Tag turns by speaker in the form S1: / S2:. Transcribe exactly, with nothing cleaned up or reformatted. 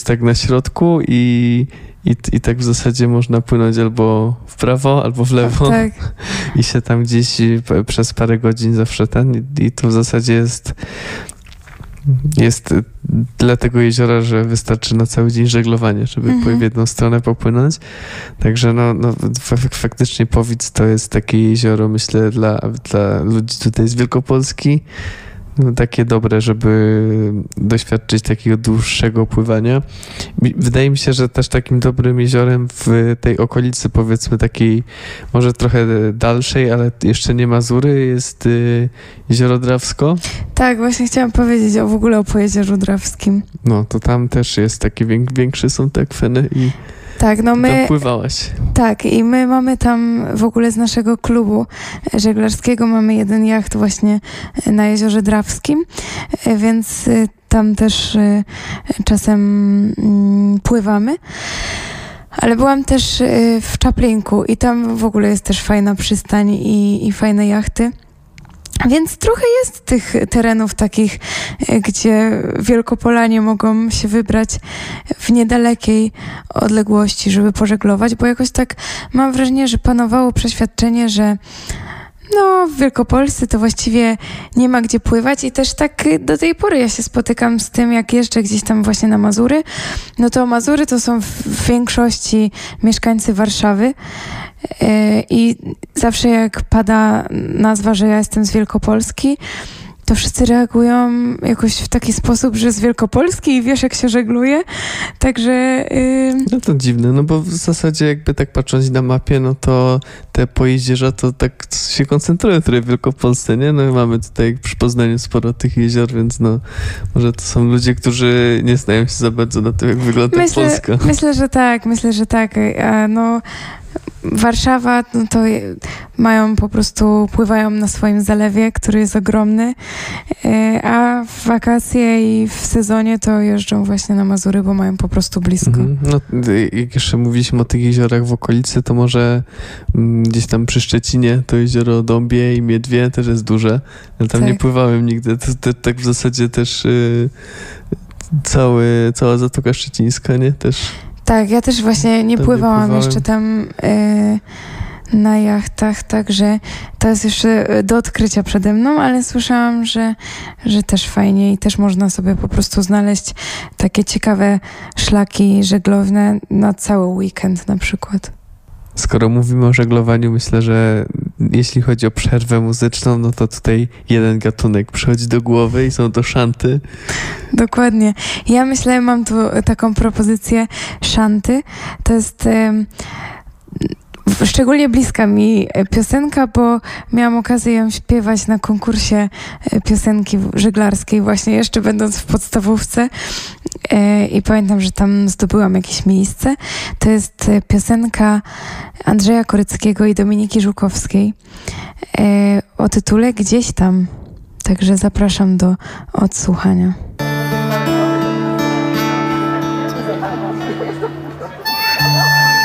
S1: jest tak na środku i, i, i tak w zasadzie można płynąć albo w prawo, albo w lewo
S2: Tak.
S1: i się tam gdzieś p- przez parę godzin zawsze ten i, i to w zasadzie jest jest dla tego jeziora, że wystarczy na cały dzień żeglowanie, żeby
S2: Mhm.
S1: w jedną stronę popłynąć. Także no, no fak- faktycznie Powic to jest takie jezioro, myślę, dla, dla ludzi tutaj z Wielkopolski. No, takie dobre, żeby doświadczyć takiego dłuższego pływania. Mi- Wydaje mi się, że też takim dobrym jeziorem w tej okolicy, powiedzmy takiej może trochę dalszej, ale jeszcze nie Mazury, jest y, Jezioro Drawsko.
S2: Tak, właśnie chciałam powiedzieć o w ogóle o Pojezierzu Drawskim.
S1: No to tam też jest takie wiek- większe są te akweny i
S2: Tak, no
S1: tam
S2: my,
S1: pływałaś.
S2: tak, i my mamy tam w ogóle z naszego klubu żeglarskiego mamy jeden jacht właśnie na Jeziorze Drawskim, więc y, tam też y, czasem mm, pływamy. Ale byłam też y, w Czaplinku i tam w ogóle jest też fajna przystań i, i fajne jachty. Więc trochę jest tych terenów takich, e, gdzie Wielkopolanie mogą się wybrać w niedalekiej odległości, żeby pożeglować, bo jakoś tak mam wrażenie, że panowało przeświadczenie, że no w Wielkopolsce to właściwie nie ma gdzie pływać i też tak y, do tej pory ja się spotykam z tym, jak jeżdżę gdzieś tam właśnie na Mazury, no to Mazury to są w, w większości mieszkańcy Warszawy. Yy, I zawsze jak pada nazwa, że ja jestem z Wielkopolski, to wszyscy reagują jakoś w taki sposób, że z Wielkopolski i wiesz, jak się żegluje. Także yy,
S1: No to dziwne, no bo w zasadzie jakby tak patrząc na mapie, no to te pojezierza to tak się koncentrują tutaj w Wielkopolsce, nie? No i mamy tutaj przy Poznaniu sporo tych jezior, więc no może to są ludzie, którzy nie znają się za bardzo na tym, jak wygląda
S2: myślę,
S1: Polska.
S2: myślę, że tak, myślę, że tak. A no, Warszawa, no to je- mają po prostu, pływają na swoim zalewie, który jest ogromny, yy, a w wakacje i w sezonie to jeżdżą właśnie na Mazury, bo mają po prostu blisko.
S1: Mhm. No, y, jak jeszcze mówiliśmy o tych jeziorach w okolicy, to może mm, gdzieś tam przy Szczecinie to jezioro Dąbie i Miedwie też jest duże. Ja tam
S2: Tak.
S1: nie pływałem nigdy. To, to, tak w zasadzie też y, cały, cała Zatoka Szczecińska, nie? Też
S2: Tak, ja też właśnie nie
S1: Tam nie
S2: pływałam
S1: pływałem.
S2: jeszcze tam e, na jachtach, także to jest jeszcze e, do odkrycia przede mną, ale słyszałam, że, że też fajnie i też można sobie po prostu znaleźć takie ciekawe szlaki żeglowne na cały weekend na przykład.
S1: skoro mówimy o żeglowaniu, myślę, że jeśli chodzi o przerwę muzyczną, no to tutaj jeden gatunek przychodzi do głowy i są to szanty.
S2: Dokładnie. Ja myślę, mam tu taką propozycję szanty. To jest em, w- szczególnie bliska mi piosenka, bo miałam okazję ją śpiewać na konkursie e, piosenki w- żeglarskiej właśnie jeszcze będąc w podstawówce. E, I pamiętam, że tam zdobyłam jakieś miejsce. To jest e, piosenka Andrzeja Koryckiego i Dominiki Żukowskiej e, o tytule Gdzieś tam. Także zapraszam do odsłuchania.